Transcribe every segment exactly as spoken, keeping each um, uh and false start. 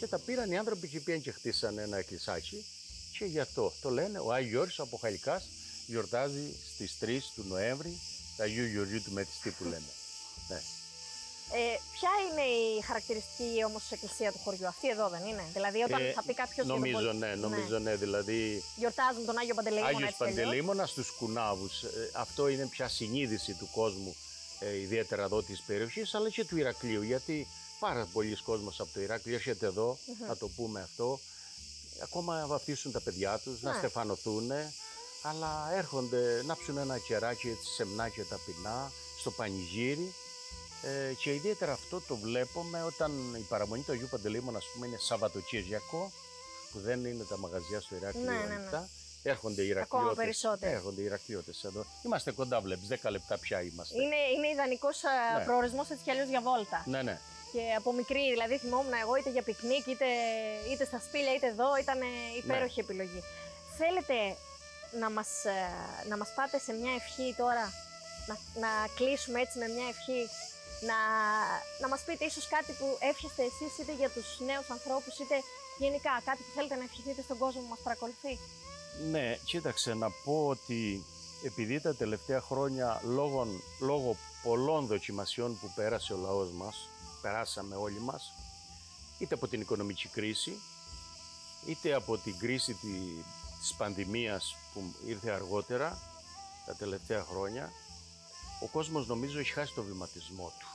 Και τα πήραν οι άνθρωποι και πήγαν και χτίσαν ένα εκκλησάκι και γι' αυτό το λένε ο Άγιος Γιώργος ο Αποχαλικάς γιορτάζει στις τρεις του Νοέμβρη τα Αγίου Γεωργίου του Μετιστή που λένε. Ναι. Ε, ποια είναι η χαρακτηριστική όμως εκκλησία του χωριού, αυτή εδώ δεν είναι? Δηλαδή όταν Ε, θα πει κάποιος νομίζω, για τον ναι, νομίζω ναι, δηλαδή γιορτάζουν τον Άγιο Παντελεήμονα. Άγιος έτσι κι αλλιώς. Παντελεήμονας στους Κουνάβους. Ε, αυτό είναι πια συνείδηση του κόσμου, ε, ιδιαίτερα εδώ της περιοχής, αλλά και του Ηρακλείου, γιατί πάρα πολλοί κόσμος από το Ηράκλειο έρχεται εδώ, mm-hmm. να το πούμε αυτό, ακόμα να βαφτίσουν τα παιδιά τους, ναι. να στεφανωθούν, αλλά έρχονται να ψουν ένα κεράκι έτσι σεμνά και ταπεινά στο πανηγύρι. Ε, και ιδιαίτερα αυτό το βλέπουμε όταν η παραμονή του Αγίου Παντελεήμωνα, ας πούμε, είναι Σαββατοκύριακο, που δεν είναι τα μαγαζιά στο Ηράκλειο ναι, ναι, ανοιχτά. ναι. Έρχονται οι Ηρακλειώτες. Έρχονται οι Ηρακλειώτες εδώ. Είμαστε κοντά, βλέπεις, δέκα λεπτά πια είμαστε. Είναι, είναι ιδανικός ναι. προορισμός έτσι κι αλλιώς για βόλτα. Ναι, ναι. Και από μικρή, δηλαδή θυμόμουν εγώ είτε για πικνίκ, είτε, είτε στα σπήλια, είτε εδώ, ήταν υπέροχη ναι. επιλογή. Θέλετε να μας, να μας πάτε σε μια ευχή τώρα, να, να κλείσουμε έτσι με μια ευχή, να, να μας πείτε ίσως κάτι που εύχεστε εσείς είτε για τους νέους ανθρώπους, είτε γενικά κάτι που θέλετε να ευχηθείτε στον κόσμο που μας παρακολουθεί? Ναι, κοίταξε να πω ότι επειδή τα τελευταία χρόνια λόγω, λόγω πολλών δοκιμασιών που πέρασε ο λαός μας, περάσαμε όλοι μας, είτε από την οικονομική κρίση, είτε από την κρίση της πανδημίας που ήρθε αργότερα, τα τελευταία χρόνια, ο κόσμος νομίζω έχει χάσει το βηματισμό του.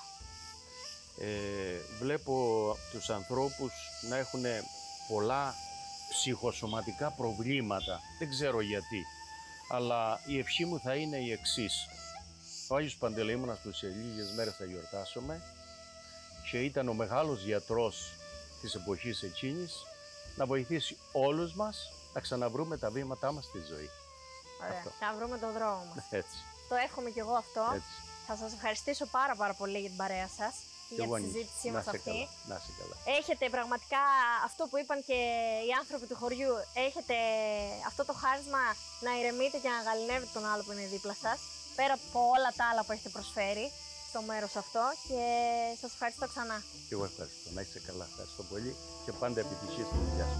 Ε, βλέπω τους ανθρώπους να έχουν πολλά ψυχοσωματικά προβλήματα, δεν ξέρω γιατί, αλλά η ευχή μου θα είναι η εξής. Ο Άγιος Παντελεήμονας που σε λίγες μέρες θα γιορτάσουμε και ήταν ο μεγάλος γιατρός της εποχής εκείνης, να βοηθήσει όλους μας να ξαναβρούμε τα βήματά μας στη ζωή. Ωραία, να βρούμε τον δρόμο μας. Έτσι. Το εύχομαι κι εγώ αυτό. Έτσι. Θα σας ευχαριστήσω πάρα πάρα πολύ για την παρέα σας και για τη συζήτησή μας αυτή. Καλά. Να είσαι καλά. Έχετε πραγματικά αυτό που είπαν και οι άνθρωποι του χωριού, έχετε αυτό το χάρισμα να ηρεμείτε και να γαληνεύετε τον άλλο που είναι δίπλα σας, πέρα από όλα τα άλλα που έχετε προσφέρει στο μέρος αυτό, και σας ευχαριστώ ξανά. Και εγώ ευχαριστώ. Να είσαι καλά. Ευχαριστώ πολύ και πάντα επιτυχία στη δουλειά σου.